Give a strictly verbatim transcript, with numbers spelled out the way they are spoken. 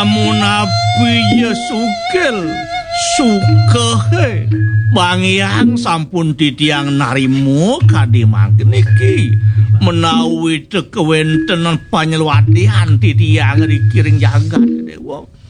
Samunapi ya sugil sukehe Pangyang sampun ditiang narimu kadhe mangken iki menawi dekewenten panyeluwatian ditiang dikiring jagat dewa